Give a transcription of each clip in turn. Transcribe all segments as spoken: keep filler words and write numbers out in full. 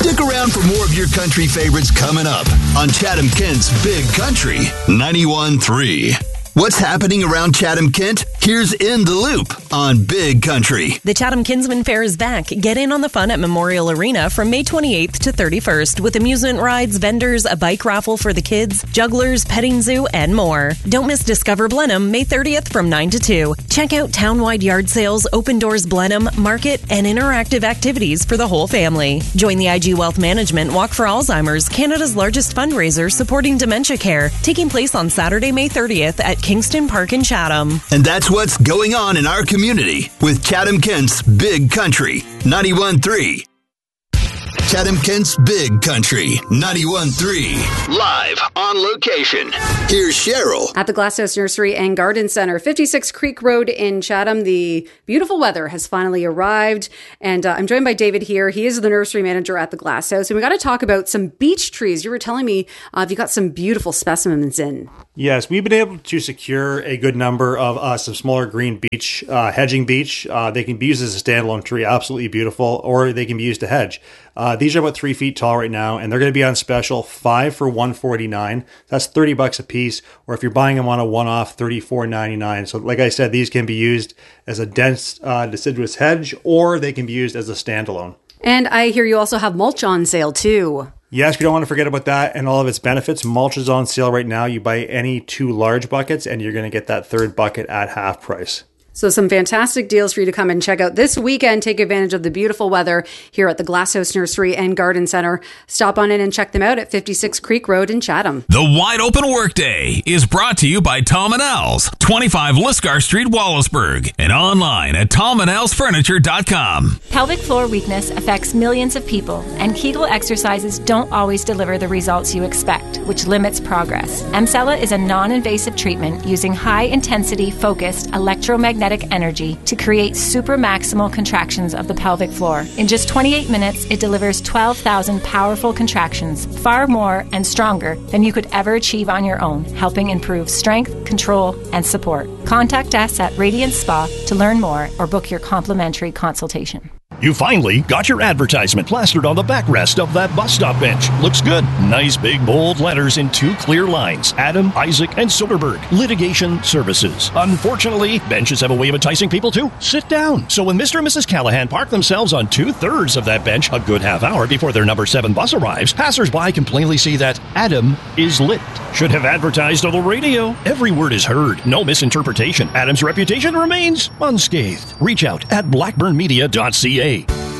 Stick around for more of your country favorites coming up on Chatham-Kent's Big Country ninety-one point three. What's happening around Chatham-Kent? Here's In the Loop on Big Country. The Chatham Kinsman Fair is back. Get in on the fun at Memorial Arena from May twenty-eighth to thirty-first with amusement rides, vendors, a bike raffle for the kids, jugglers, petting zoo, and more. Don't miss Discover Blenheim May thirtieth from nine to two. Check out townwide yard sales, open doors Blenheim, market, and interactive activities for the whole family. Join the I G Wealth Management Walk for Alzheimer's, Canada's largest fundraiser supporting dementia care, taking place on Saturday, May thirtieth at Kingston Park in Chatham. And that's what's going on in our community with Chatham-Kent's Big Country ninety-one point three. Chatham-Kent's Big Country ninety-one point three. Live on location. Here's Cheryl. At the Glasshouse Nursery and Garden Center, fifty-six Creek Road in Chatham. The beautiful weather has finally arrived. And uh, I'm joined by David here. He is the nursery manager at the Glasshouse. And we got to talk about some beech trees. You were telling me uh, you got some beautiful specimens in. Yes, we've been able to secure a good number of uh, some smaller green beech, uh, hedging beech. Uh, they can be used as a standalone tree, absolutely beautiful, or they can be used to hedge. Uh, these are about three feet tall right now, and they're going to be on special, five for one forty-nine. That's thirty bucks a piece, or if you're buying them on a one-off, thirty-four ninety-nine. So like I said, these can be used as a dense uh, deciduous hedge, or they can be used as a standalone. And I hear you also have mulch on sale too. Yes, we don't want to forget about that and all of its benefits. Mulch is on sale right now. You buy any two large buckets, and you're going to get that third bucket at half price. So some fantastic deals for you to come and check out this weekend. Take advantage of the beautiful weather here at the Glasshouse Nursery and Garden Center. Stop on in and check them out at fifty-six Creek Road in Chatham. The Wide Open Workday is brought to you by Tom and Al's, twenty-five Lisgar Street, Wallaceburg, and online at tom and als furniture dot com. Pelvic floor weakness affects millions of people, and Kegel exercises don't always deliver the results you expect, which limits progress. Emsella is a non-invasive treatment using high-intensity, focused electromagnetic energy to create super maximal contractions of the pelvic floor. In just twenty-eight minutes, it delivers twelve thousand powerful contractions, far more and stronger than you could ever achieve on your own, helping improve strength, control, and support. Contact us at Radiant Spa to learn more or book your complimentary consultation. You finally got your advertisement plastered on the backrest of that bus stop bench. Looks good. Nice big bold letters in two clear lines. Adam, Isaac, and Soderberg. Litigation Services. Unfortunately, benches have a way of enticing people to sit down. So when Mister and Missus Callahan park themselves on two-thirds of that bench a good half hour before their number seven bus arrives, passers-by can plainly see that Adam is lit. Should have advertised on the radio. Every word is heard. No misinterpretation. Adam's reputation remains unscathed. Reach out at blackburn media dot c a.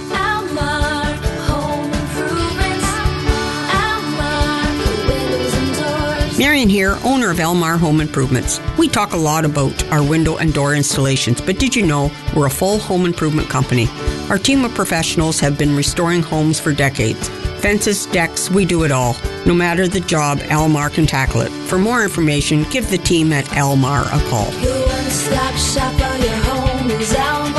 Almark Home Improvements. Almark Windows and Doors. Marion here, owner of Elmar Home Improvements. We talk a lot about our window and door installations, but did you know we're a full home improvement company? Our team of professionals have been restoring homes for decades. Fences, decks, we do it all. No matter the job, Elmar can tackle it. For more information, give the team at Elmar a call. Your one-stop shop for your home is Almark.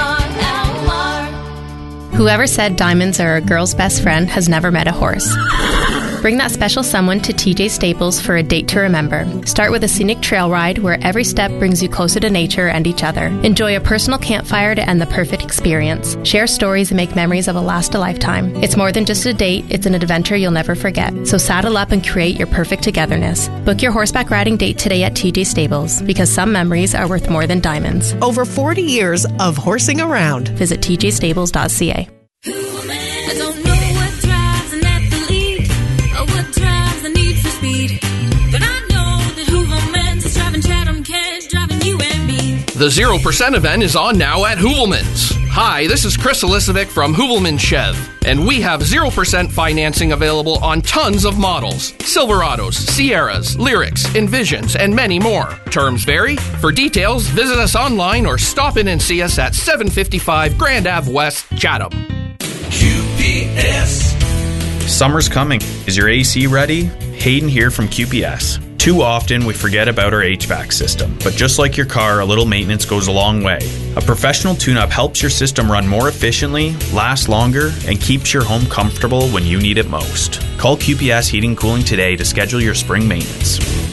Whoever said diamonds are a girl's best friend has never met a horse. Bring that special someone to T J Staples for a date to remember. Start with a scenic trail ride where every step brings you closer to nature and each other. Enjoy a personal campfire to end the perfect experience. Share stories and make memories that will last a lifetime. It's more than just a date, it's an adventure you'll never forget. So saddle up and create your perfect togetherness. Book your horseback riding date today at T J Stables, because some memories are worth more than diamonds. Over forty years of horsing around. Visit t j stables dot c a. I don't know what drives an athlete or what drives the need for speed, but I know that Hoovermans is driving Chatham-Kent, driving you and me. The zero percent event is on now at Hoovelmans. Hi, this is Chris Elisovic from Hoovelman Chev, and we have zero percent financing available on tons of models. Silverados, Sierras, Lyrics, Envisions, and many more. Terms vary. For details, visit us online or stop in and see us at seven fifty-five Grand Ave West, Chatham. Q P S. Summer's coming. Is your A C ready? Hayden here from Q P S. Too often we forget about our H V A C system, but just like your car, a little maintenance goes a long way. A professional tune-up helps your system run more efficiently, last longer, and keeps your home comfortable when you need it most. Call Q P S Heating and Cooling today to schedule your spring maintenance.